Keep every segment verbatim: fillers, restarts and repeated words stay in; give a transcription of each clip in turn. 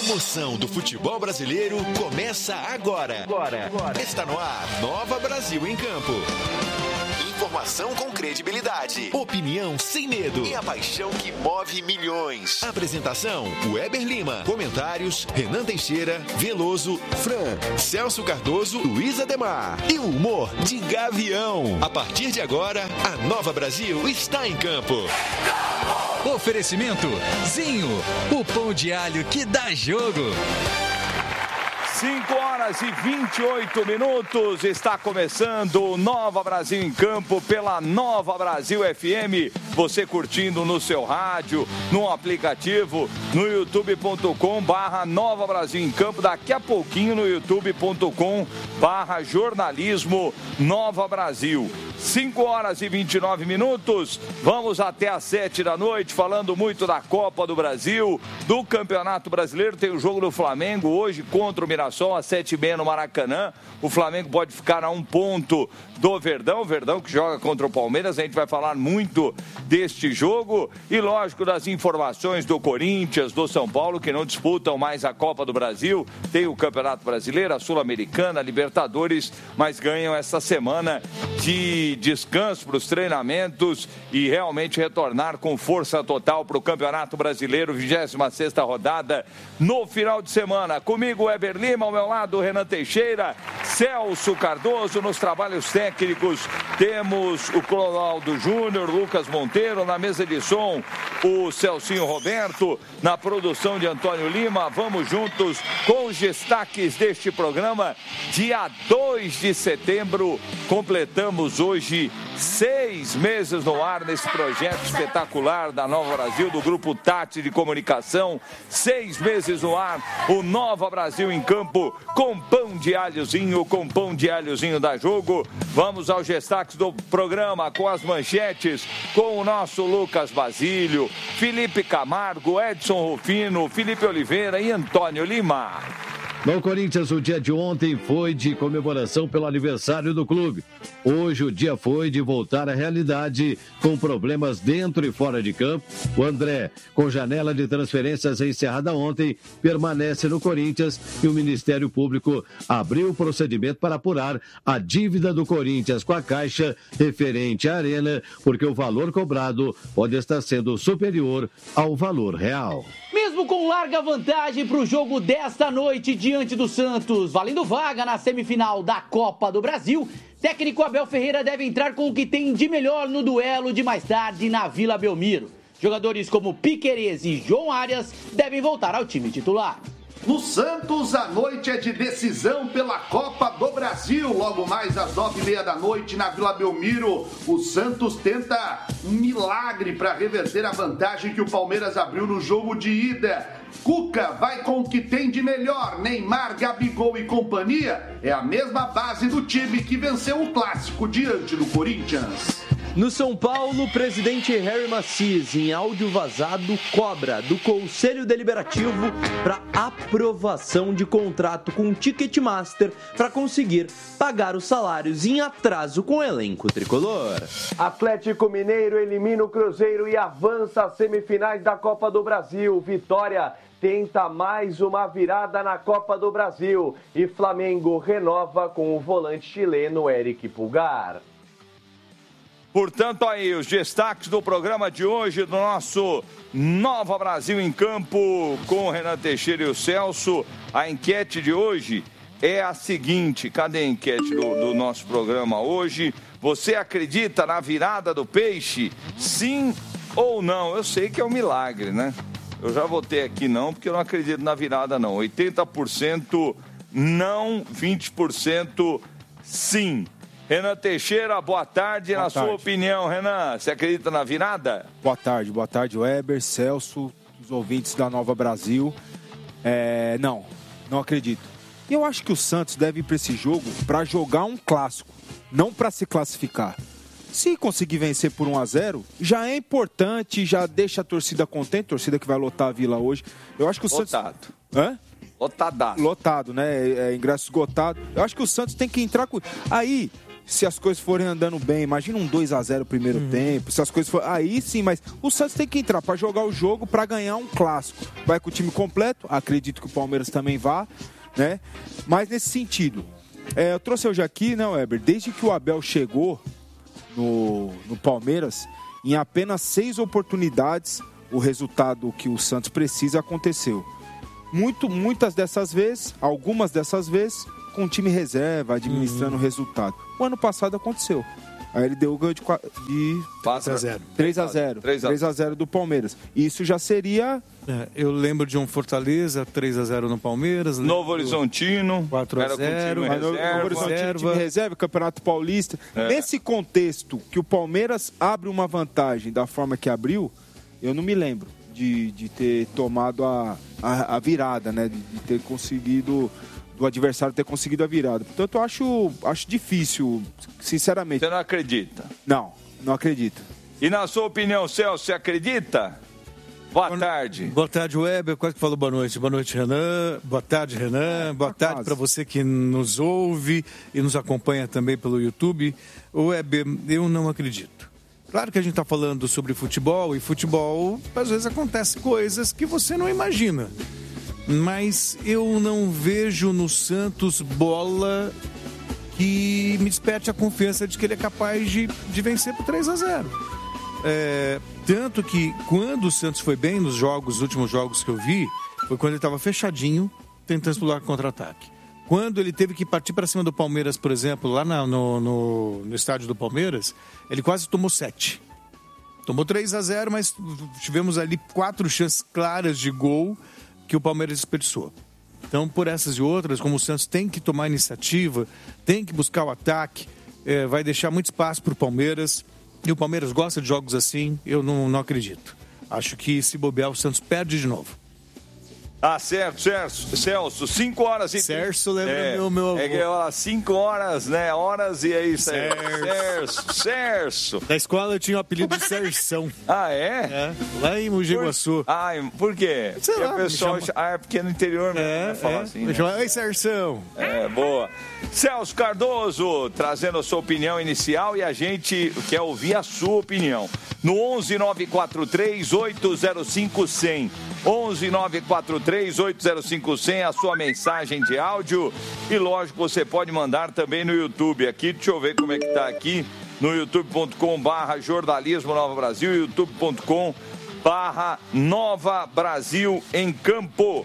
emoção do futebol brasileiro começa agora. Agora. Agora. Está no ar, Nova Brasil em Campo. Informação com credibilidade, opinião sem medo e a paixão que move milhões. Apresentação, Weber Lima. Comentários, Renan Teixeira, Veloso, Fran, Celso Cardoso, Luiz Ademar. E o humor de Gavião. A partir de agora, a Nova Brasil está em campo. Oferecimento Zinho, o pão de alho que dá jogo. cinco horas e vinte e oito minutos, está começando o Nova Brasil em Campo pela Nova Brasil F M. Você curtindo no seu rádio, no aplicativo, no youtube ponto com barra Nova Brasil em Campo. Daqui a pouquinho no youtube ponto com barra jornalismo Nova Brasil. cinco horas e vinte e nove minutos, vamos até às sete da noite, falando muito da Copa do Brasil, do Campeonato Brasileiro. Tem o jogo do Flamengo hoje contra o Mirassol, às sete e meia no Maracanã. O Flamengo pode ficar a um ponto do Verdão, o Verdão que joga contra o Palmeiras. A gente vai falar muito deste jogo e, lógico, das informações do Corinthians, do São Paulo, que não disputam mais a Copa do Brasil. Tem o Campeonato Brasileiro, a Sul-Americana, a Libertadores, mas ganham essa semana de descanso para os treinamentos e realmente retornar com força total para o Campeonato Brasileiro, vigésima sexta rodada no final de semana. Comigo, Weber Lima, ao meu lado, Renan Teixeira, Celso Cardoso nos trabalhos técnicos. Temos o Clodoaldo Júnior, Lucas Monteiro, na mesa de som, o Celcinho Roberto, na produção de Antônio Lima. Vamos juntos com os destaques deste programa. Dia dois de setembro, completamos hoje seis meses no ar nesse projeto espetacular da Nova Brasil, do Grupo Tati de Comunicação. Seis meses no ar, o Nova Brasil em Campo, com pão de alhozinho, com pão de alhozinho da Jogo. Vamos aos destaques do programa, com as manchetes, com o nosso Lucas Basílio, Felipe Camargo, Edson Rufino, Felipe Oliveira e Antônio Lima. No Corinthians, o dia de ontem foi de comemoração pelo aniversário do clube. Hoje o dia foi de voltar à realidade, com problemas dentro e fora de campo. O André, com janela de transferências encerrada ontem, permanece no Corinthians e o Ministério Público abriu o procedimento para apurar a dívida do Corinthians com a Caixa referente à Arena, porque o valor cobrado pode estar sendo superior ao valor real. Mesmo com larga vantagem para o jogo desta noite diante do Santos, valendo vaga na semifinal da Copa do Brasil, técnico Abel Ferreira deve entrar com o que tem de melhor no duelo de mais tarde na Vila Belmiro. Jogadores como Piquerez e João Arias devem voltar ao time titular. No Santos, a noite é de decisão pela Copa do Brasil. Logo mais às nove e meia da noite na Vila Belmiro, o Santos tenta um milagre para reverter a vantagem que o Palmeiras abriu no jogo de ida. Cuca vai com o que tem de melhor, Neymar, Gabigol e companhia. É a mesma base do time que venceu o clássico diante do Corinthians. No São Paulo, o presidente Harry Macias, em áudio vazado, cobra do Conselho Deliberativo para aprovação de contrato com o Ticketmaster para conseguir pagar os salários em atraso com o elenco tricolor. Atlético Mineiro elimina o Cruzeiro e avança às semifinais da Copa do Brasil. Vitória tenta mais uma virada na Copa do Brasil e Flamengo renova com o volante chileno Eric Pulgar. Portanto, aí, os destaques do programa de hoje, do nosso Nova Brasil em Campo, com o Renan Teixeira e o Celso. A enquete de hoje é a seguinte, cadê a enquete do, do nosso programa hoje? Você acredita na virada do peixe? Sim ou não? Eu sei que é um milagre, né? Eu já votei aqui não, porque eu não acredito na virada não. oitenta por cento não, vinte por cento sim. Renan Teixeira, boa tarde. Boa na tarde. Sua opinião, Renan, você acredita na virada? Boa tarde, boa tarde, Weber, Celso, os ouvintes da Nova Brasil. É, não, não acredito. Eu acho que o Santos deve ir para esse jogo para jogar um clássico, não para se classificar. Se conseguir vencer por um a zero, já é importante, já deixa a torcida contente, a torcida que vai lotar a Vila hoje. Eu acho que o Lotado. Santos... Hã? Lotadaço. Lotado, né? É, ingresso esgotado. Eu acho que o Santos tem que entrar com... Aí... se as coisas forem andando bem. Imagina um dois a zero primeiro uhum. tempo, se as coisas forem... Aí sim, mas o Santos tem que entrar para jogar o jogo, para ganhar um clássico. Vai com o time completo, acredito que o Palmeiras também vá, né? Mas nesse sentido, é, eu trouxe hoje aqui, né, Weber, desde que o Abel chegou no, no Palmeiras, em apenas seis oportunidades, o resultado que o Santos precisa aconteceu. Muito, muitas dessas vezes, algumas dessas vezes, com o time reserva, administrando o uhum. resultado. O ano passado aconteceu. A L D U ganhou de, de três a zero. três a zero. três a zero do Palmeiras. Isso já seria... É, eu lembro de um Fortaleza, três a zero no Palmeiras. Novo Horizontino, quatro a zero. Novo Horizontino, time reserva, Campeonato Paulista. É. Nesse contexto que o Palmeiras abre uma vantagem da forma que abriu, eu não me lembro de, de ter tomado a, a, a virada, né? De, de ter conseguido... do adversário ter conseguido a virada. Portanto, eu acho, acho difícil, sinceramente. Você não acredita? Não, não acredito. E na sua opinião, Celso, você acredita? Boa, boa tarde. Boa tarde, Weber. Quase que falou boa noite. Boa noite, Renan. Boa tarde, Renan. É, boa tarde quase. Para você que nos ouve e nos acompanha também pelo YouTube. Weber, eu não acredito. Claro que a gente está falando sobre futebol, e futebol, às vezes, acontece coisas que você não imagina. Mas eu não vejo no Santos bola que me desperte a confiança de que ele é capaz de, de vencer por três a zero. É, tanto que quando o Santos foi bem nos jogos, os últimos jogos que eu vi, foi quando ele estava fechadinho, tentando explorar contra-ataque. Quando ele teve que partir para cima do Palmeiras, por exemplo, lá na, no, no, no estádio do Palmeiras, ele quase tomou sete. Tomou três a zero, mas tivemos ali quatro chances claras de gol que o Palmeiras desperdiçou. Então, por essas e outras, como o Santos tem que tomar iniciativa, tem que buscar o ataque, é, vai deixar muito espaço para o Palmeiras, e o Palmeiras gosta de jogos assim, eu não, não acredito. Acho que se bobear, o Santos perde de novo. Ah, certo, Celso, Celso, cinco horas e... Celso lembra é, meu, meu avô. É que ó, cinco horas, né, horas e é isso aí. Celso, Celso. Na escola eu tinha o apelido de Serção. Ah, é? É, lá em Mogi Guaçu. Por... Ah, por quê? Sei porque lá, o pessoal... chama... Ah, é porque no interior mesmo, é, né, fala é. assim, Me né? chama... Oi, Serção. É, boa. Celso Cardoso, trazendo a sua opinião inicial e a gente quer ouvir a sua opinião. No onze nove quatro três oito zero cinco cem. onze nove quatro três oito zero cinco cem, a sua mensagem de áudio. E lógico, você pode mandar também no YouTube. Aqui, deixa eu ver como é que tá aqui. No youtube ponto com barra jornalismo Nova Brasil, youtube ponto com barra Nova Brasil em Campo.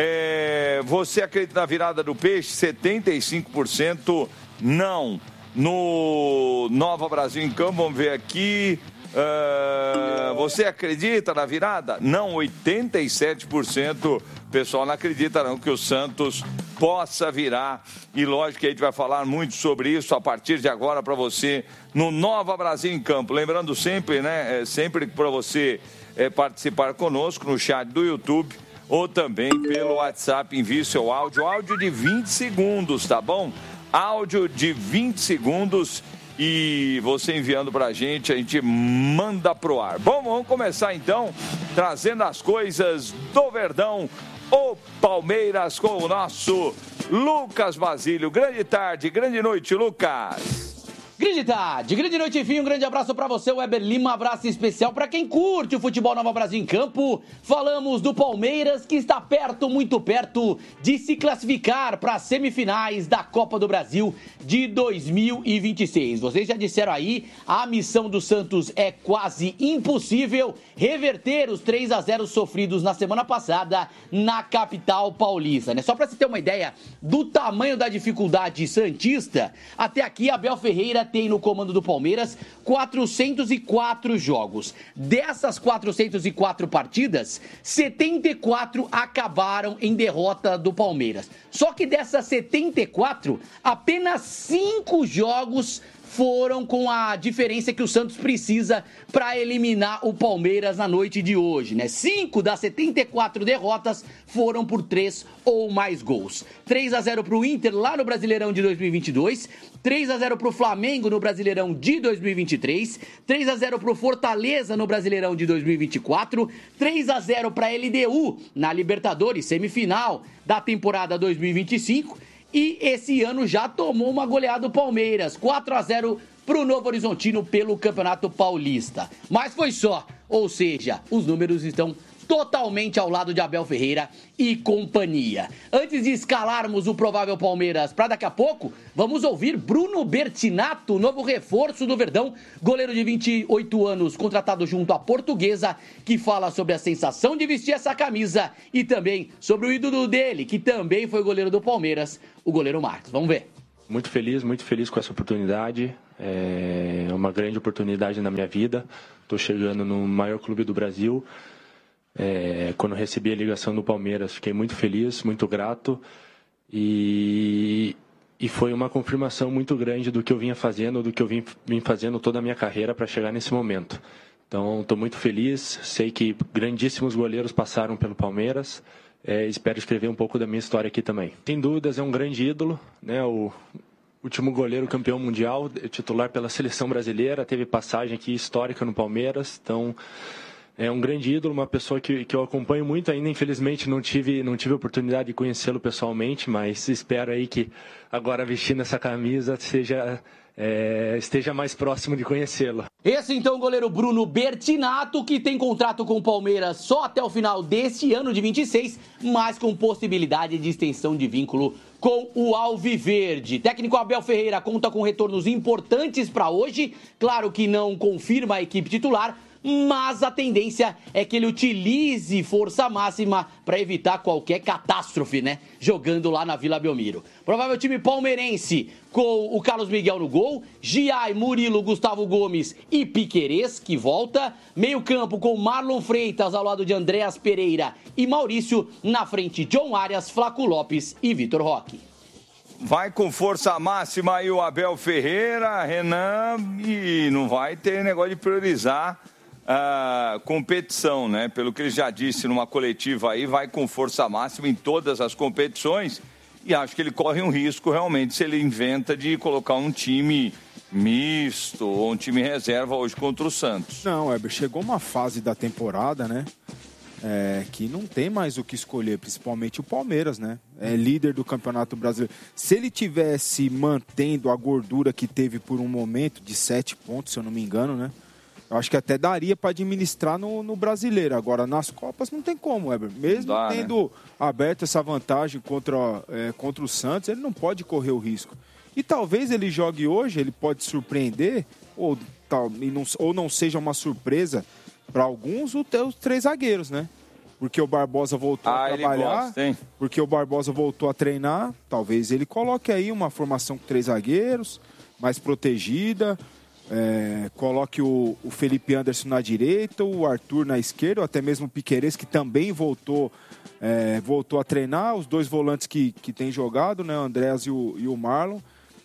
É, você acredita na virada do peixe? setenta e cinco por cento não. No Nova Brasil em Campo, vamos ver aqui. Uh, você acredita na virada? Não, oitenta e sete por cento. O pessoal não acredita não que o Santos possa virar. E lógico que a gente vai falar muito sobre isso a partir de agora para você no Nova Brasil em Campo. Lembrando sempre, né? É, sempre para você é, participar conosco no chat do YouTube ou também pelo WhatsApp, envie seu áudio, áudio de vinte segundos, tá bom? Áudio de vinte segundos. E você enviando pra gente, a gente manda pro ar. Bom, vamos começar então, trazendo as coisas do Verdão, o Palmeiras com o nosso Lucas Basílio. Grande tarde, grande noite, Lucas. Grande tarde, grande noite, enfim, um grande abraço pra você, Weber Lima, um abraço especial pra quem curte o futebol Nova Brasil em Campo. Falamos do Palmeiras, que está perto, muito perto, de se classificar para as semifinais da Copa do Brasil de dois mil e vinte e seis. Vocês já disseram aí, a missão do Santos é quase impossível, reverter os três a zero sofridos na semana passada na capital paulista, né? Só pra você ter uma ideia do tamanho da dificuldade santista, até aqui Abel Ferreira tem no comando do Palmeiras quatrocentos e quatro jogos. Dessas quatrocentas e quatro partidas, setenta e quatro acabaram em derrota do Palmeiras. Só que dessas setenta e quatro, apenas cinco jogos foram com a diferença que o Santos precisa para eliminar o Palmeiras na noite de hoje, né? Cinco das setenta e quatro derrotas foram por três ou mais gols. três a zero para o Inter lá no Brasileirão de dois mil e vinte e dois, três a zero para o Flamengo no Brasileirão de dois mil e vinte e três, três a zero para o Fortaleza no Brasileirão de dois mil e vinte e quatro, três a zero para a L D U na Libertadores semifinal da temporada dois mil e vinte e cinco e esse ano já tomou uma goleada do Palmeiras, quatro a zero pro Novo Horizontino pelo Campeonato Paulista. Mas foi só, ou seja, os números estão totalmente ao lado de Abel Ferreira e companhia. Antes de escalarmos o provável Palmeiras para daqui a pouco, vamos ouvir Bruno Bertinato, novo reforço do Verdão, goleiro de vinte e oito anos, contratado junto à Portuguesa, que fala sobre a sensação de vestir essa camisa e também sobre o ídolo dele, que também foi goleiro do Palmeiras, o goleiro Marcos. Vamos ver. Muito feliz, muito feliz com essa oportunidade. É uma grande oportunidade na minha vida. Estou chegando no maior clube do Brasil. É, quando recebi a ligação do Palmeiras, fiquei muito feliz, muito grato e, e foi uma confirmação muito grande do que eu vinha fazendo, do que eu vim, vim fazendo toda a minha carreira para chegar nesse momento. Então, estou muito feliz, sei que grandíssimos goleiros passaram pelo Palmeiras, é, espero escrever um pouco da minha história aqui também. Sem dúvidas, é um grande ídolo, né? O último goleiro campeão mundial, titular pela seleção brasileira, teve passagem aqui histórica no Palmeiras, então... É um grande ídolo, uma pessoa que, que eu acompanho muito ainda. Infelizmente não tive, não tive a oportunidade de conhecê-lo pessoalmente, mas espero aí que agora vestindo essa camisa seja, é, esteja mais próximo de conhecê-lo. Esse então o goleiro Bruno Bertinato, que tem contrato com o Palmeiras só até o final deste ano de vinte e seis, mas com possibilidade de extensão de vínculo com o Alviverde. Técnico Abel Ferreira conta com retornos importantes para hoje. Claro que não confirma a equipe titular, mas a tendência é que ele utilize força máxima para evitar qualquer catástrofe, né? Jogando lá na Vila Belmiro. Provável time palmeirense com o Carlos Miguel no gol, Giai, Murilo, Gustavo Gomes e Piquerez, que volta. Meio campo com Marlon Freitas ao lado de Andréas Pereira e Maurício. Na frente, John Arias, Flaco Lopes e Vitor Roque. Vai com força máxima aí o Abel Ferreira, Renan, e não vai ter negócio de priorizar a competição, né? Pelo que ele já disse numa coletiva aí, vai com força máxima em todas as competições e acho que ele corre um risco realmente se ele inventa de colocar um time misto ou um time reserva hoje contra o Santos. Não, Heber, chegou uma fase da temporada, né? É, que não tem mais o que escolher, principalmente o Palmeiras, né? É líder do Campeonato Brasileiro. Se ele tivesse mantendo a gordura que teve por um momento, de sete pontos, se eu não me engano, né? Eu acho que até daria para administrar no, no Brasileiro. Agora, nas Copas, não tem como, Weber. Mesmo dá, tendo né? aberto essa vantagem contra, é, contra o Santos, ele não pode correr o risco. E talvez ele jogue hoje, ele pode surpreender, ou, tal, e não, ou não seja uma surpresa para alguns, os, os três zagueiros, né? Porque o Barbosa voltou ah, a trabalhar, gosta, porque o Barbosa voltou a treinar, talvez ele coloque aí uma formação com três zagueiros, mais protegida. É, coloque o, o Felipe Anderson na direita, o Arthur na esquerda, ou até mesmo o Piquerez, que também voltou, é, voltou a treinar, os dois volantes que, que têm jogado, né, o Andréas e o, e o Marlon.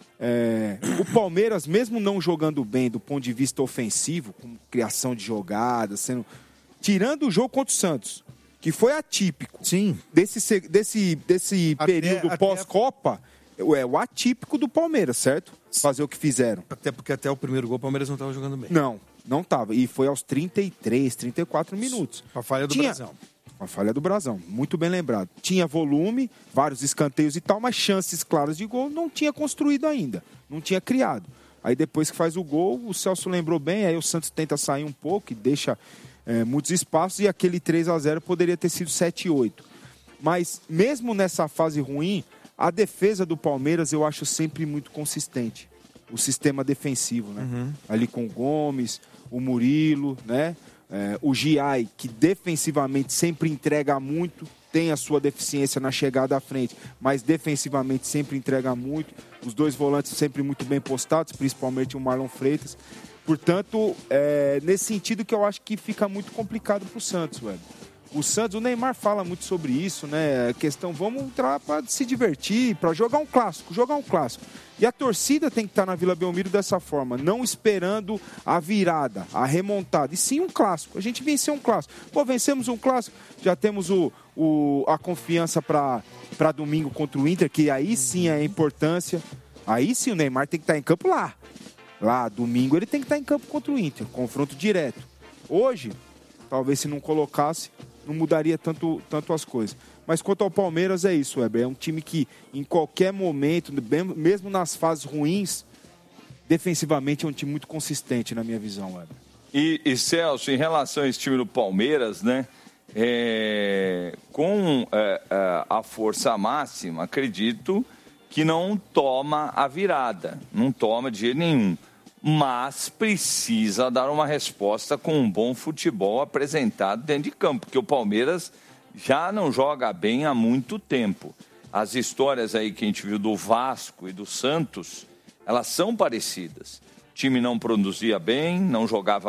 É, o Palmeiras, mesmo não jogando bem do ponto de vista ofensivo, com criação de jogadas, sendo, tirando o jogo contra o Santos, que foi atípico. Sim. Desse, desse, desse até, período até pós-Copa, é o atípico do Palmeiras, certo? Fazer o que fizeram. Até porque até o primeiro gol o Palmeiras não estava jogando bem. Não, não estava. E foi aos trinta e três, trinta e quatro minutos. A falha do Tinha... Brasão. A falha do Brasão, muito bem lembrado. Tinha volume, vários escanteios e tal, mas chances claras de gol não tinha construído ainda. Não tinha criado. Aí depois que faz o gol, o Celso lembrou bem, aí o Santos tenta sair um pouco e deixa é, muitos espaços, e aquele três a zero poderia ter sido sete a oito. Mas mesmo nessa fase ruim, a defesa do Palmeiras eu acho sempre muito consistente. O sistema defensivo, né? Uhum. Ali com o Gomes, o Murilo, né? É, o Giai, que defensivamente sempre entrega muito, tem a sua deficiência na chegada à frente, mas defensivamente sempre entrega muito. Os dois volantes sempre muito bem postados, principalmente o Marlon Freitas. Portanto, é nesse sentido que eu acho que fica muito complicado para o Santos, velho. O Santos, o Neymar fala muito sobre isso, né? A questão, vamos entrar para se divertir, para jogar um clássico, jogar um clássico. E a torcida tem que estar na Vila Belmiro dessa forma, não esperando a virada, a remontada, e sim um clássico. A gente venceu um clássico. Pô, vencemos um clássico, já temos o, o, a confiança para domingo contra o Inter, que aí sim é a importância. Aí sim o Neymar tem que estar em campo lá. Lá, domingo, ele tem que estar em campo contra o Inter, confronto direto. Hoje, talvez se não colocasse, não mudaria tanto, tanto as coisas. Mas quanto ao Palmeiras é isso, Weber. É um time que em qualquer momento, mesmo nas fases ruins, defensivamente é um time muito consistente na minha visão, Weber. E, e Celso, em relação a esse time do Palmeiras, né? É, com é, é, a força máxima, acredito que não toma a virada, não toma de jeito nenhum. Mas precisa dar uma resposta com um bom futebol apresentado dentro de campo, porque o Palmeiras já não joga bem há muito tempo. As histórias aí que a gente viu do Vasco e do Santos, elas são parecidas. O time não produzia bem, não jogava